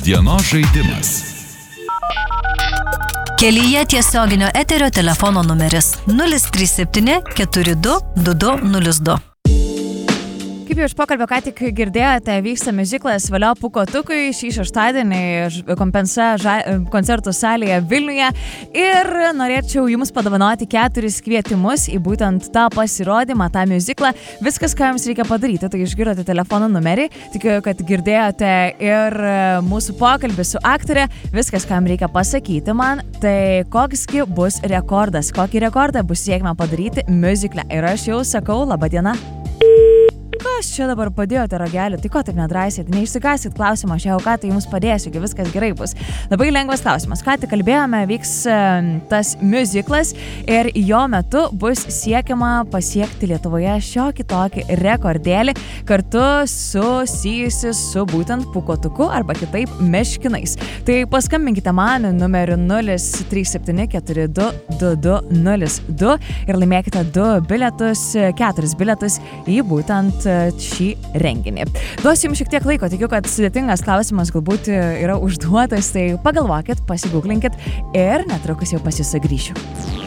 Dienos žaidimas. Kelyje tiesioginio eterio telefono numeris 037 42 2202. Kaip jau iš pokalbio ką tik girdėjote, vyksta miuziklas Valio pūkuotukui šį šeštadienį Kompensa koncertų salėje Vilniuje ir norėčiau jums padovanoti 4 kvietimus į būtent tą pasirodymą, tą miuziklą. Viskas, ką jums reikia padaryti, tai išgirdote telefono numerį, tikiu, kad girdėjote ir mūsų pokalbį su aktorė. Viskas, ką jums reikia pasakyti man, tai koksgi bus rekordas, kokį rekordą bus siekima padaryti miuzikle. Ir aš jau sakau, laba diena. Kas čia dabar padėjote ragelį? Tai ko taip nedraisėt? Neišsigasit klausimą, aš jau ką tai jums padėsiu, viskas gerai bus. Labai lengvas klausimas. Ką tik kalbėjome, vyks tas miuziklas ir jo metu bus siekiama pasiekti Lietuvoje šiokį tokį rekordėlį kartu susijusi su būtent pūkuotuku arba kitaip meškinais. Tai paskambinkite man numeriu 037 42 2202 ir laimėkite 4 bilietus į būtent šį renginį. Duosiu jums šiek tiek laiko, tikiu, kad sudėtingas klausimas galbūt yra užduotas, tai pagalvokit, pasigūglinkit ir netrukus jau pas jūs sugrįšiu.